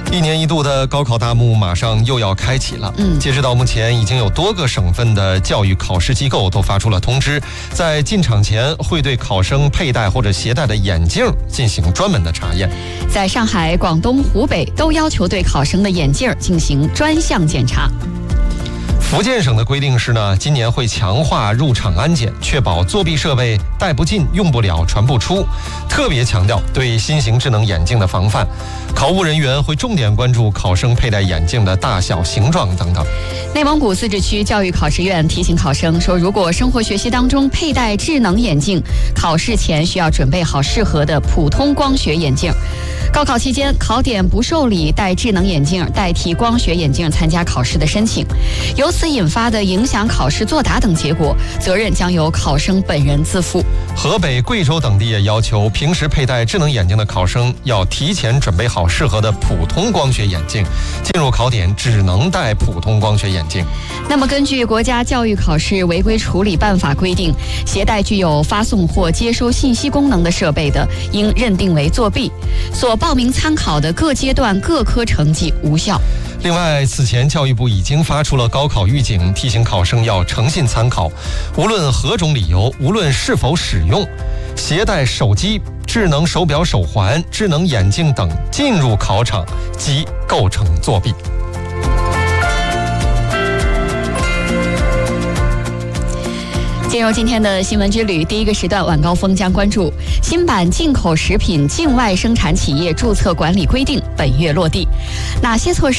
一年一度的高考大幕马上又要开启了。截止到目前，已经有多个省份的教育考试机构都发出了通知，在进场前会对考生佩戴或者携带的眼镜进行专门的查验。 在上海、广东、湖北都要求对考生的眼镜进行专项检查。 福建省的规定是呢，今年会强化入场安检，确保作弊设备带不进、用不了、传不出。特别强调对新型智能眼镜的防范，考务人员会重点关注考生佩戴眼镜的大小、形状等等。 内蒙古自治区教育考试院提醒考生说，如果生活学习当中佩戴智能眼镜，考试前需要准备好适合的普通光学眼镜。高考期间，考点不受理戴智能眼镜代替光学眼镜参加考试的申请，由此引发的影响考试作答等结果，责任将由考生本人自负。 河北、贵州等地也要求平时佩戴智能眼镜的考生要提前准备好适合的普通光学眼镜，进入考点只能戴普通光学眼镜。 那么根据国家教育考试违规处理办法规定，携带具有发送或接收信息功能的设备的，应认定为作弊，所报名参考的各阶段各科成绩无效。 另外，此前教育部已经发出了高考预警，提醒考生要诚信参考，无论何种理由，无论是否使用，携带手机、智能手表、手环、智能眼镜等进入考场即构成作弊。 进入今天的新闻之旅，第一个时段晚高峰将关注新版进口食品境外生产企业注册管理规定本月落地，哪些措施